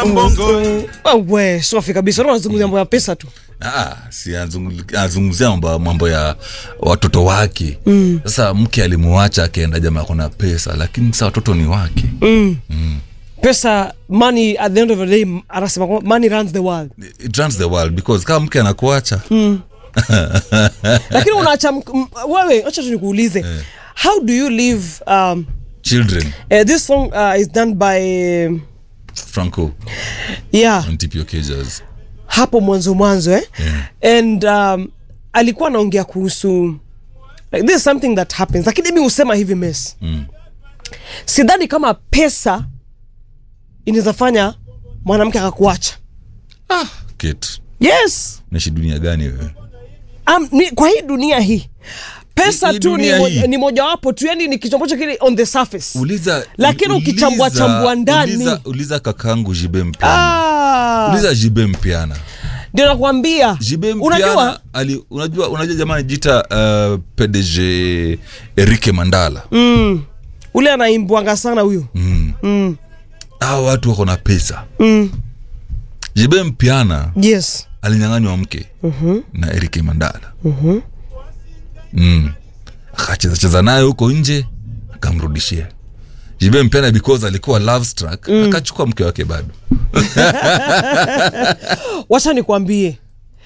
mbongo. Wewe safi kabisa. Unazungumzia mambo ya pesa tu. Si azungumzia mambo ya watoto wake. Sasa mke alimuacha akaenda jamaa kuna pesa, lakini sasa watoto ni wake. Pesa, money, at the end of the day, anasema money runs the world. It runs the world because kama mke anakuacha. Lakini unaacha wewe, acha tu nikuulize. How do you leave children? This song is done by Franco. Yeah. And TPO Cages. Hapo mwanzo and alikuwa anaongea kuhusu like this is something that happens. Lakini mimi usema hivi mess. Sidhani kama pesa inaweza fanya mwanamke akakuacha. Kate. Yes. Naishi dunia gani wewe? Kwa hii dunia hii pesa tu ni mojawapo tu, yani ni kitu ambacho kile on the surface. Lakini ukichambua ndani. Uliza kakangu Jibe Mpiana. Uliza Jibe Mpiana. Ndio nakwambia. Unajua jamani jita PDG Eric Mandala. Ule anaimbwanga sana huyo. Hao watu wako na pesa. Jibe Mpiana. Yes. Alinyang'anywa mke na Eric Mandala. Akacheza naye huko nje akamrudishia. Jibe Mpiana because alikuwa love struck akachukua mke wake bado. Wacha nikwambie.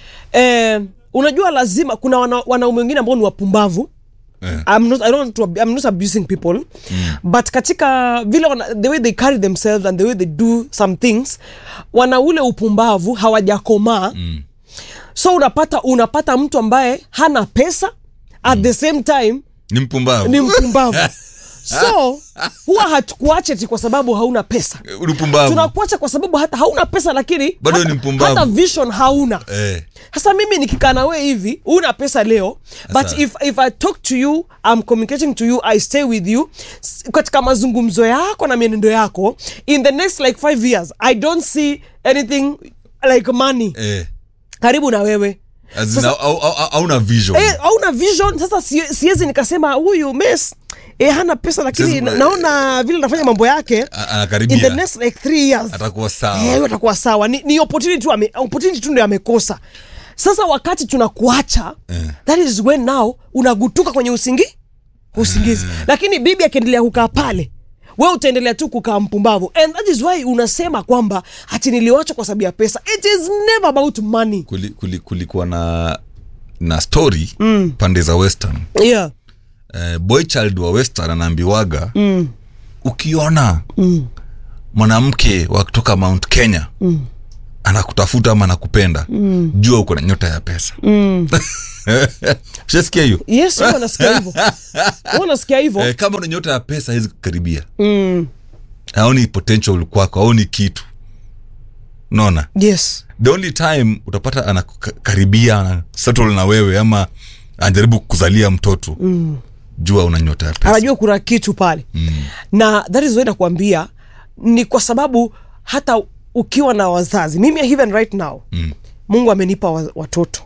Unajua lazima kuna wanaume wengine ambao ni wapumbavu. I'm not abusing people. But katika vile the way they carry themselves and the way they do some things, wana ule upumbavu hawajakomaa. So unapata mtu ambaye hana pesa at the same time ni mpumbavu. So huwa hatukuache ti kwa sababu hauna pesa. Tunakuacha kwa sababu hata hauna pesa lakini bado ni mpumbavu. Hata vision hauna. Sasa mimi nikikaa na wewe hivi, una pesa leo, but if I talk to you, I'm communicating to you, I stay with you, katika mazungumzo yako na mienendo yako, in the next like 5 years, I don't see anything like money. Karibu na wewe. Hauna vision. Hauna vision. Sasa siwezi nikasema huyu mess hana pesa lakini naona vile anafanya mambo yake in the next like 3 years atakuwa sawa. Atakuwa sawa. Ni opportunity tu ndio amekosa. Sasa wakati tunakuacha, that is when now unagutuka kwenye usingizi. Lakini bibi akiendelea kukaa pale, wewe utaendelea tu kukaa mpumbavu. And that is why unasema kwamba ati niliwacha kwa sababu ya pesa. It is never about money. Kulikuwa na story pande za Western. Yeah. Boy child wa Western anaambiwaga ukiona mwanamke wa kutoka Mount Kenya anakutafuta ama anakupenda, jua uko na nyota ya pesa. Ushasikia hiyo? Yes, unasikia hivyo. Kama una nyota ya pesa hizi kukaribia. Haoni potential kwako, haoni kitu. Unaona? Yes. The only time utapata anakaribia settle na wewe ama anajaribu kukuzalia mtoto. Jua una nyota ya pesa. Anajua kuna kitu pale. Na that is why nakwambia ni kwa sababu hata ukiwa na wazazi, mimi even right now Mungu amenipa watoto.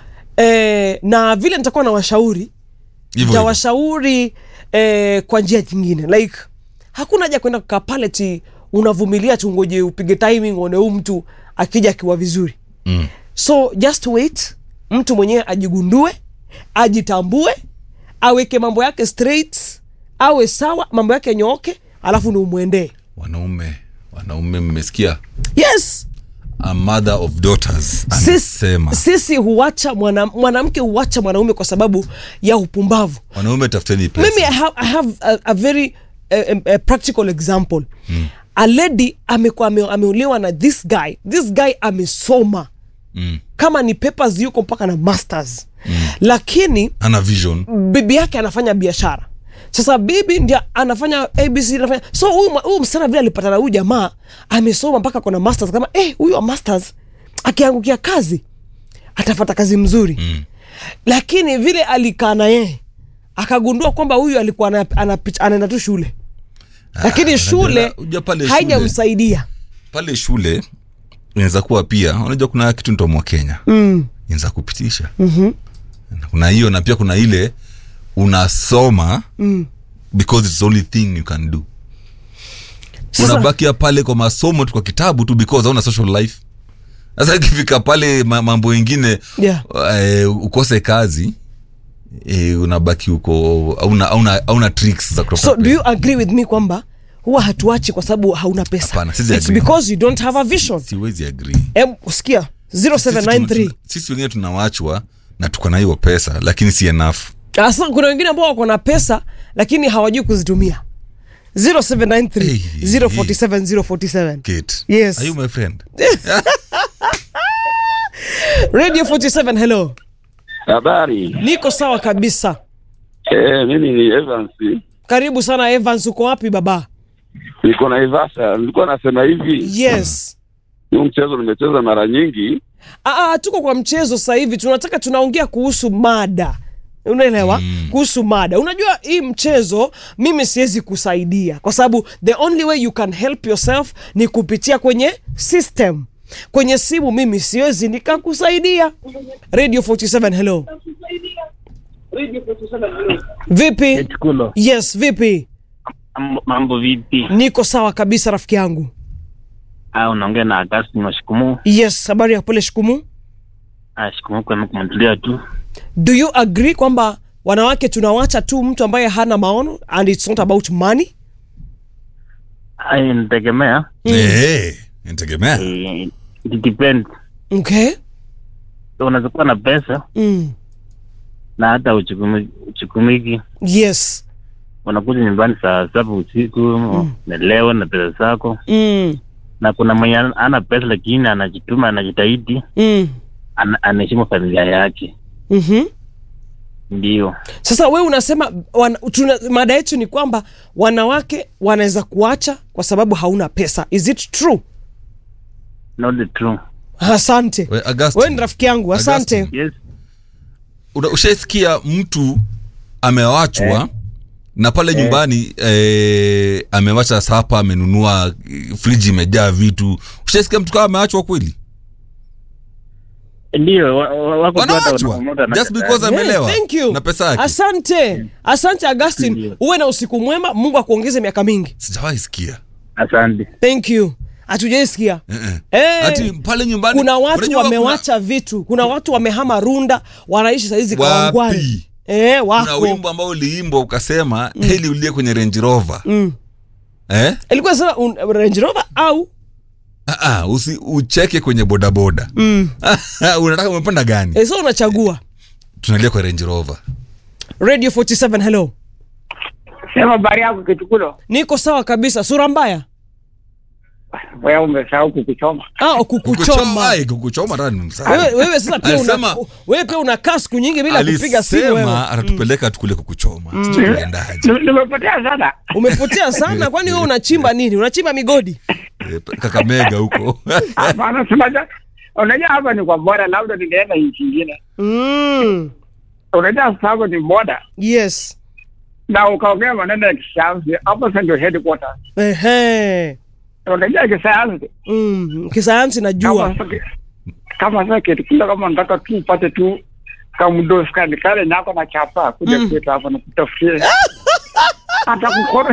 Na vile nitakuwa na washauri, nitawashauri kwa njia nyingine. Like hakuna haja kwenda kukaa pale ti unavumilia tu ngoje upige timing one mtu akija akiwa vizuri. So just wait, mtu mwenyewe ajigundue, ajitambue, aweke mambo yake straight, awe sawa, mambo yake nyooke, alafu ni umuendee. Wanaume mmesikia? Yes. A mother of daughters. Sisi huacha mwanamke huacha mwanaume kwa sababu ya upumbavu. Wanaume tafuteni pesa. Mimi I have a very practical example. A lady ameuliwa na this guy amesoma. Kama ni papers yuko mpaka na masters. Lakini ana vision. Bibi yake anafanya biashara. Sasa bibi ndio anafanya ABC anafanya. So huyu msichana vile alipata na huyu jamaa amesoma mpaka kuna masters, kama huyu wa masters akiangukia kazi atapata kazi mzuri. Lakini vile alikaa na yeye akagundua kwamba huyu alikuwa anaenda tu shule. Lakini shule haijamsaidia. Pale shule inaweza kuwa pia unajua kuna kitu ndio Kenya. Inaweza kupitisha. Kuna hiyo na pia kuna ile unasoma because it's the only thing you can do. unabakia pale kwa masomo tu, kwa kitabu tu, because hauna social life. Sasa ikifika pale mambo mengine ukose kazi, unabaki huko hauna tricks za kutoka. So do you agree with me kwamba huwa hatuachi kwa sababu hauna pesa? Hapana, siwezi It's agree. because you don't have a vision. Siwezi agree. Usikia 0793. Sisi wengine tunawachwa na tuko na hiyo pesa lakini si enough. Sasa kuna wengine ambao wako na pesa lakini hawajui kuzitumia. 0793 047 047. Kate. Yes. Are you my friend? Radio 47, hello. Habari. Niko sawa kabisa. Mimi ni Evans. Karibu sana Evans, uko wapi baba? Niko na Ivasa. Nilikuwa nasema hivi. Yes. Huu mchezo nimecheza mara nyingi. Tuko kwa mchezo sasa hivi. Tunaongea kuhusu mada. Unaelewa? Kuhusu mada. Unajua hii mchezo mimi siwezi kusaidia kwa sababu the only way you can help yourself ni kupitia kwenye system. Kwenye simu mimi siwezi nikakusaidia. Radio 47, hello. Vipi? Etukulo. Yes, vipi? Mambo vipi? Niko sawa kabisa rafiki yangu. Unaongea na Augustine wa Shikumu. Yes, habari ya pole Shikumu? Shikumu kwa mkumantulia tu. Do you agree kwamba wanawake tunawacha tu mtu ambaye hana maono and it's not about money? Nitegemea. Nitegemea. It depends. Okay. So unaweza kuwa na pesa na hata uchukumiki. Yes. Unakuja nyumbani saa 7 usiku, umelewa na pesa zako. Na kuna mwenye ana pesa lakini anajituma, anajitahidi. Anaheshimu familia yake. Ndio. Sasa wewe unasema mada yetu ni kwamba wanawake wanaweza kuacha kwa sababu hauna pesa. Is it true? Not the true. Asante. Wewe ni rafiki yangu. Asante. Yes. Ushaisikia mtu amewachwa na pale nyumbani amewacha sapa, amenunua friji imejaa vitu. Ushaisikia mtu kama amewachwa kweli? Ndio, wako hata just because amelewa na pesa yake. Asante Augustine. Uwe na usiku mwema, Mungu akuongeze miaka mingi. Sijawahi sikia. Asante. Thank you. Hatujaisikia. Ati pale nyumbani kuna watu wamewacha vitu. Kuna watu wamehama Runda, wanaishi saa hizi Kawangware. Wako. Kuna wimbo ambao uliimbwa ukasema heli ulie kwenye Range Rover. Ilikuwa sasa Range Rover au ucheke kwenye bodaboda. Unataka umepanda gani? So unachagua. Tunalia kwa Range Rover. Radio 47, hello. Sema habari yako Kitukulo. Niko sawa kabisa. Sura mbaya? Wewe umesahau kukuchoma. Kukuchoma. Kukuchoma ndani msana. Wewe sasa pia wewe pia unakaa siku nyingi bila kupiga simu wewe. Alisema atatupeleka tukule kukuchoma. Tunaendaje? Nimepotea sana. Umepotea sana, kwani wewe unachimba nini? Unachimba migodi? Kakamega huko. Hapana, semaje? Unajua hapa ni kwa bora, labda ningeenda nchi nyingine. Unajua sababu ni boda. Yes. Na ukaongea maneno ya kisayansi, hapo sasa ndio headquarters. Unajua kisayansi? Kisayansi najua. Kama sasa Kitukulo, kama nataka tu upate tu kama mdosi kale nako na chapa kuja kwetu hapa na kutafutia. Hata kukore.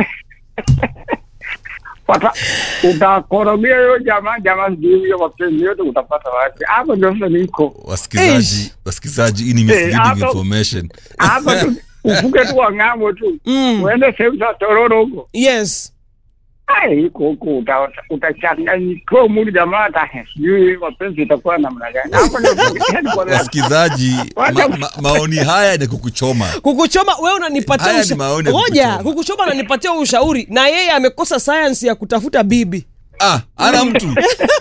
Utakorogea hiyo jamaa ndio wapenzi yote utapata wapi? Hapo ndio sasa niko. Wasikizaji, hii ni misleading information. Hapo tu ufuke tu wangambo tu. Uende sehemu za Tororo huko. Yes. Huko utachanganyikiwa mwili jamaa hata sijui wapenzi itakuwa namna gani. Hapo ndio wasikizaji, maoni haya ni kukuchoma. Wewe unanipatia ushauri. Ngoja, kukuchoma ananipatia ushauri na yeye amekosa science ya kutafuta bibi. Ana mtu.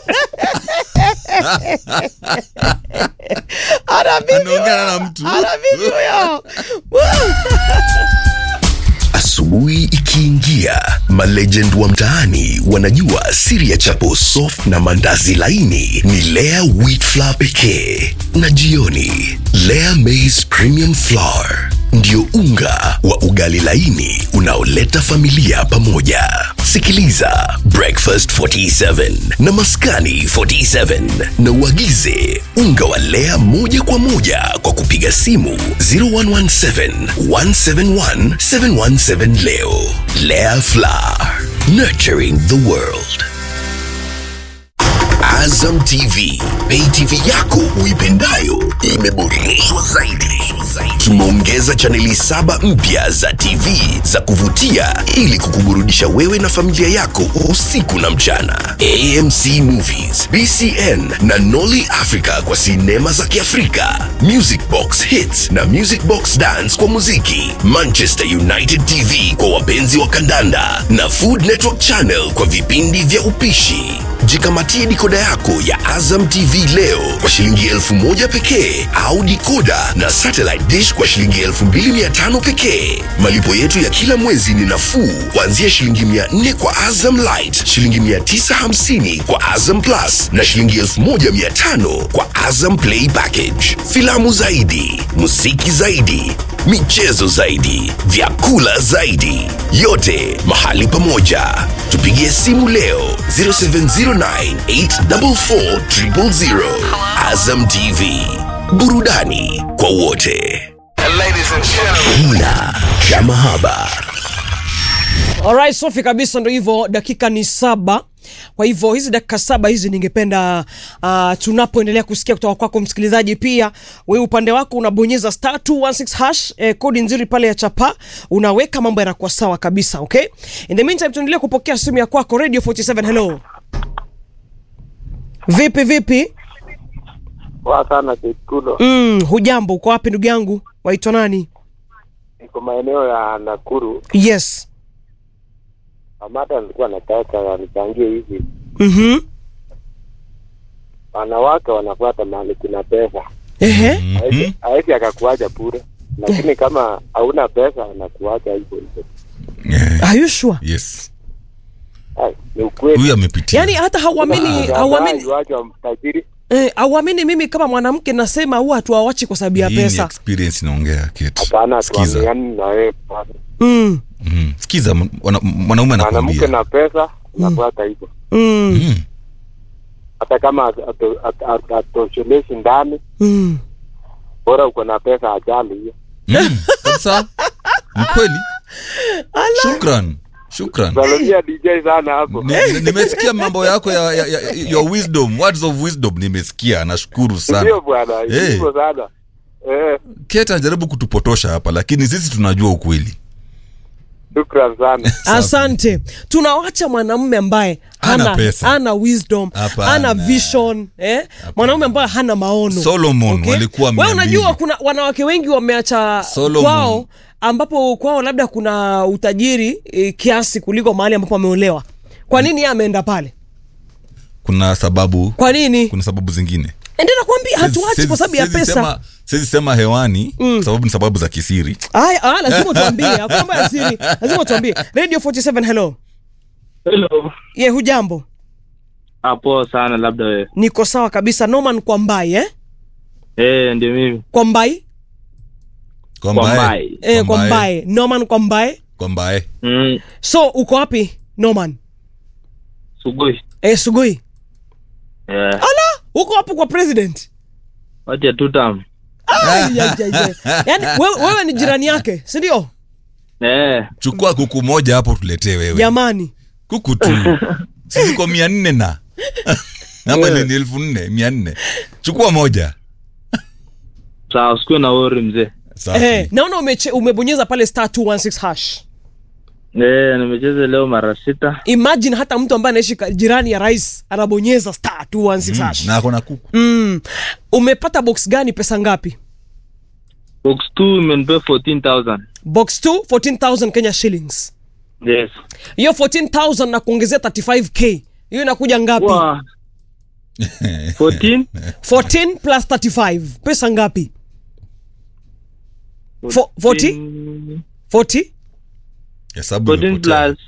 Ana bibi huyo. Asubuhi ikiingia, malegend wa mtaani wanajua siri ya chapo soft na mandazi laini ni Lea Wheat Flour pekee. Na jioni, Lea Maize Premium Flour ndio unga wa ugali laini unaoleta familia pamoja. Sikiliza Breakfast 47 na Maskani 47 na uagize unga wa Lea moja kwa moja kwa kupiga simu 0117 171 717 leo. Lea Flour, nurturing the world. Azam TV, pay TV yako uipendayo imeboreshwa zaidi. Tumeongeza chaneli 7 mpya za TV za kuvutia ili kukuburudisha wewe na familia yako usiku na mchana. AMC Movies, BCN na Nolly Africa kwa sinema za Kiafrika, Music Box Hits na Music Box Dance kwa muziki, Manchester United TV kwa wapenzi wa kandanda na Food Network Channel kwa vipindi vya upishi. Jikamatie dikoda yako ya Azam TV leo kwa shilingi 1,000 pekee au dikoda na satellite dish kwa shilingi 2,500 pekee. Malipo yetu ya kila mwezi ni nafuu kuanzia shilingi 400 kwa Azam Lite, shilingi 950 kwa Azam Plus na shilingi 1,500 kwa Azam Play Package. Filamu zaidi, muziki zaidi, michezo zaidi, vyakula zaidi, yote mahali pamoja. Tupigie simu leo 0709844000. Azam TV, burudani kwa wote. Kina cha mahaba. Alright, Sophie kabisa, ndo hivyo, dakika ni 7. Kwa hivyo hizi dakika 7 hizi ningependa tunapoendelea kusikia kutoka kwako msikilizaji, pia wewe upande wako unabonyeza *216# kodi nzuri pale ya chapa, unaweka mambo yanakuwa sawa kabisa. Okay, in the meantime tuendelee kupokea simu ya kwako. Radio 47, hello. Vipi? Kwa sana Kikulo. Hujambo, uko wapi ndugu yangu? Waitwa nani? Niko maeneo ya Nakuru. Yes. Amata nilikuwa nataka nichangie hivi. Wanawake wanafuata mahali kuna pesa. Haisi akakuacha bure. Lakini kama hauna pesa anakuacha hivyo hivyo. Are you sure? Yes. Ni ukweli. Huyu amepitia. Yaani hata hauamini wacha mtajiri. Hauamini mimi kama mwanamke nasema huwa hatuawachi kwa sababu ya pesa. Hii experience inaongea Kate. Hapana, tuambiani na wewe. Sikiza, mwanaume anakuambia. Mwanamke na pesa nafuata hivyo. Hata kama atoshelezi ndani. Bora uko na pesa ajali hiyo. Kabisa. Mkweli. Shukran. Salimia DJ sana hapo. Nimesikia mambo yako ya your wisdom, words of wisdom nimesikia. Nashukuru sana. Ndio bwana, hivyo sana. Keta anajaribu kutupotosha hapa, lakini sisi tunajua ukweli. Shukran sana. Asante. Tunawacha mwanamume ambaye hana wisdom, hana vision, mwanamume ambaye hana maono. Solomon walikuwa wewe unajua kuna wanawake wengi wameacha kwao ambapo kwao labda kuna utajiri kiasi kuliko mahali ambapo ameolewa. Kwa nini yeye ameenda pale? Kuna sababu. Kwa nini? Kuna sababu zingine. Ndio nakwambia hatuachi kwa sababu ya pesa. Siwezi sema hewani sababu ni sababu za kisiri. Lazima tuambie. Hakuna mambo ya siri. Lazima tuambie. Radio 47, hello. Hello. Hujambo? Hapo sana, labda wewe. Niko sawa kabisa. Norman Kwambai, ndio mimi. Kwambai. Kwambai. Norman Kwambai. So uko wapi Norman? Sugoi. Sugoi. Ala, uko hapo kwa president? Wacha tutam. Yaani wewe ni jirani yake, si ndio? Chukua kuku moja hapo tuletee wewe. Jamani. Kuku tu. Sisi kwa 400 na. Namba ni 1400. Chukua moja. Sawa, usiku na worry mzee. Naona umebonyeza pale *216#. Nimecheza leo mara 6. Imagine hata mtu ambaye anaishi jirani ya rais anabonyeza *216#. Na akona kuku. Umepata box gani, pesa ngapi? Box 2 imenipa 14,000. Box 2 14,000 Kenya shillings. Yes. Hiyo 14,000 na kuongezea 35k. Hiyo inakuja ngapi? 14 plus 35. Pesa ngapi? 40? Hesabu 14 plus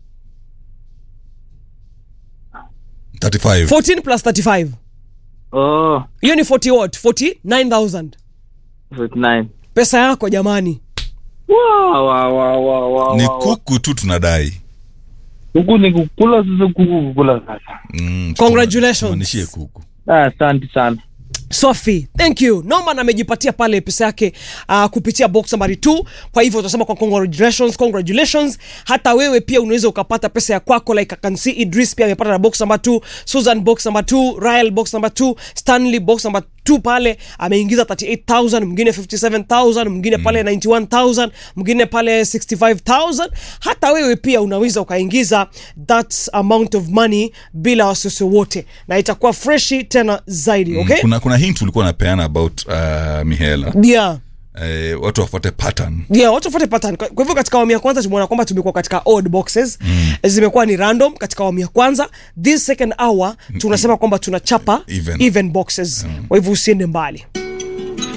35. 14 plus 35. Hiyo ni 40 what? 49,000. 49. Pesa yako jamani. Wow. Ni kuku tu tunadai. Kuku ni kukula sasa, kukula sasa. Congratulations. Manishie kuku. Asante sana. Sophie, thank you. Norman amejipatia pale pesa yake kupitia box number 2. Kwa hivyo tunasema kwa congratulations. Hata wewe pia unaweza ukapata pesa ya kwako, like I can see Idris pia amepata na box number 2, Susan box number 2, Rael box number 2, Stanley box number 2 pale ameingiza 38,000, mwingine 57,000, mwingine pale 91,000, mwingine pale 65,000. Hata wewe pia unaweza ukaingiza that amount of money bila wasiwasi wote, na itakuwa freshi tena zaidi. Okay, kuna hint ulikuwa unapeana about mihela. Yeah. Watu wafuate pattern. Yeah, watu wafuate pattern. Kwa hivyo katika awamu ya kwanza tumeona kwamba tumekuwa katika odd boxes. Zimekuwa ni random katika awamu ya kwanza. This second hour tunasema kwamba tunachapa even boxes. Kwa hivyo usiende mbali.